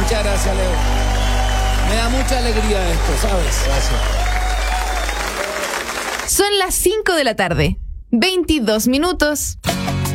Muchas gracias, Leo. Me da mucha alegría esto, ¿sabes? Gracias. Son las 5 de la tarde, 22 minutos.